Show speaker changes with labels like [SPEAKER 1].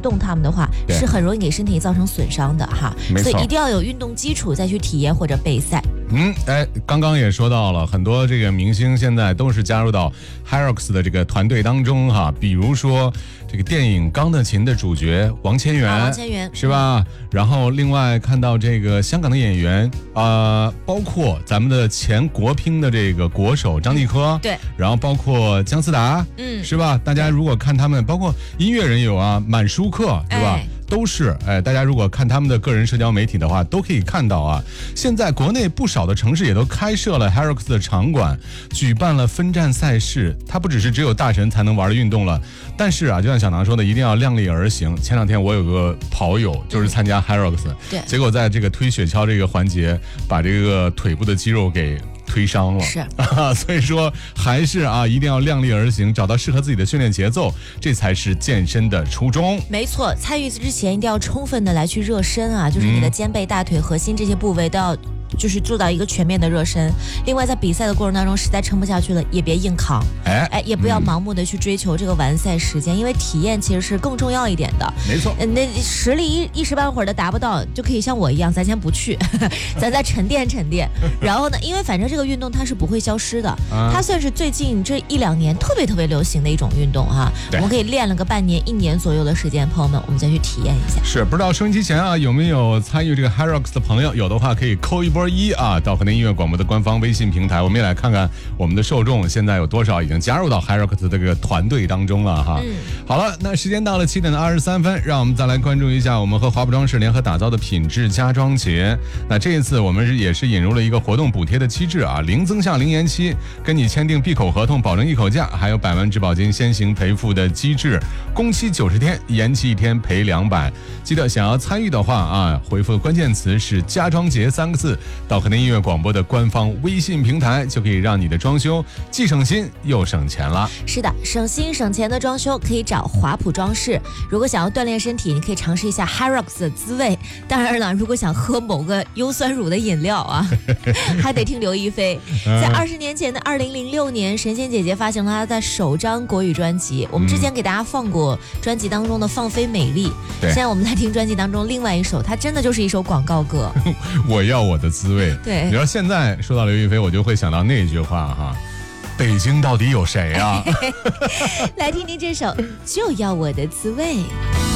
[SPEAKER 1] 动它们的话，是很容易给身体造成损伤的哈。所以一定要有运动基础再去体验或者备赛。
[SPEAKER 2] 刚刚也说到了，很多这个明星现在都是加入到 HYROX 的这个团队当中哈，比如说这个电影《钢的琴》的主角王千源，是吧？然后另外看到这个香港的演员包括咱们的前国乒的这个国手张继科，
[SPEAKER 1] 对，
[SPEAKER 2] 然后包括姜思达，是吧？大家如果看他们，包括音乐人有啊，满舒克，是吧？都是大家如果看他们的个人社交媒体的话，都可以看到啊。现在国内不少的城市也都开设了 HYROX 的场馆，举办了分站赛事。它不只是只有大神才能玩的运动了，但是啊，就像小囊说的，一定要量力而行。前2天我有个跑友就是参加 HYROX，
[SPEAKER 1] 对，
[SPEAKER 2] 结果在这个推雪橇这个环节，把这个腿部的肌肉给推伤了，所以说还是一定要量力而行，找到适合自己的训练节奏，这才是健身的初衷。
[SPEAKER 1] 没错，参与之前一定要充分的来去热身啊，就是你的肩背、大腿、核心这些部位都要就是做到一个全面的热身。另外在比赛的过程当中，实在撑不下去了，也别硬扛，也不要盲目的去追求这个完赛时间，因为体验其实是更重要一点的。
[SPEAKER 2] 没错，
[SPEAKER 1] 那实力一时半会儿的达不到，就可以像我一样，咱先不去，咱再沉淀沉淀。然后呢，因为反正这个运动它是不会消失的，它算是最近这1-2年特别流行的一种运动哈。我们可以练了个半年、1年左右的时间，朋友们，我们再去体验一下。
[SPEAKER 2] 是，不知道收音机前有没有参与这个 HYROX 的朋友？有的话可以扣一波1到河南音乐广播的官方微信平台，我们也来看看我们的受众现在有多少已经加入到 HYROX 的这个团队当中了哈。好了，那时间到了7点23分，让我们再来关注一下我们和华普装饰联合打造的品质家装节。那这一次我们也是引入了一个活动补贴的机制啊，0增项0延期，跟你签订闭口合同，保证一口价，还有100万质保金先行赔付的机制，工期90天，延期1天赔200。记得想要参与的话回复的关键词是家装节3个字到河南音乐广播的官方微信平台，就可以让你的装修既省心又省钱了。
[SPEAKER 1] 是的，省心省钱的装修可以找华普装饰。如果想要锻炼身体，你可以尝试一下 HYROX 的滋味。当然了，如果想喝某个优酸乳的饮料还得听刘亦菲。在20年前的2006年，神仙姐姐发行了她的首张国语专辑。我们之前给大家放过专辑当中的《放飞美丽》，现在我们来听专辑当中另外一首，它真的就是一首广告歌。
[SPEAKER 2] 我要我的滋味。
[SPEAKER 1] 对，
[SPEAKER 2] 你知道现在说到刘亦菲，我就会想到那句话哈，北京到底有谁啊？
[SPEAKER 1] 来听听这首《就要我的滋味》。